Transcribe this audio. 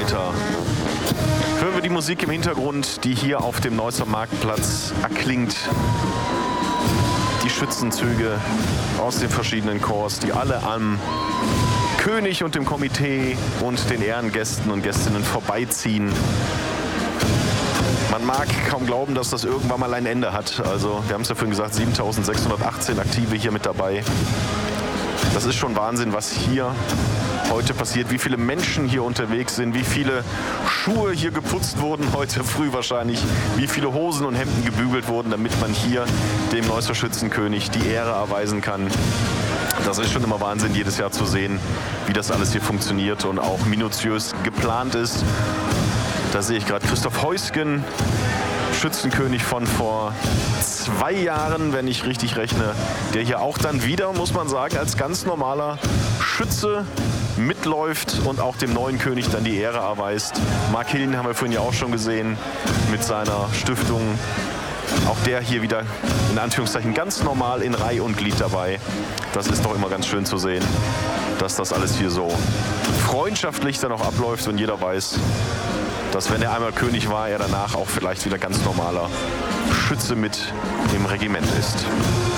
runter. Hören wir die Musik im Hintergrund, die hier auf dem Neusser Marktplatz erklingt. Die Schützenzüge aus den verschiedenen Corps, die alle am König und dem Komitee und den Ehrengästen und Gästinnen vorbeiziehen. Man mag kaum glauben, dass das irgendwann mal ein Ende hat. Also, wir haben es ja vorhin gesagt, 7.618 Aktive hier mit dabei. Das ist schon Wahnsinn, was hier heute passiert, wie viele Menschen hier unterwegs sind, wie viele Schuhe hier geputzt wurden, heute früh wahrscheinlich, wie viele Hosen und Hemden gebügelt wurden, damit man hier dem Neusser Schützenkönig die Ehre erweisen kann. Das ist schon immer Wahnsinn, jedes Jahr zu sehen, wie das alles hier funktioniert und auch minutiös geplant ist. Da sehe ich gerade Christoph Heusgen, Schützenkönig von vor 2 Jahren, wenn ich richtig rechne, der hier auch dann wieder, muss man sagen, als ganz normaler Schütze mitläuft und auch dem neuen König dann die Ehre erweist. Mark Hillen haben wir vorhin ja auch schon gesehen mit seiner Stiftung. Auch der hier wieder in Anführungszeichen ganz normal in Reih und Glied dabei. Das ist doch immer ganz schön zu sehen, dass das alles hier so freundschaftlich dann auch abläuft und jeder weiß, dass wenn er einmal König war, er danach auch vielleicht wieder ganz normaler Schütze mit im Regiment ist.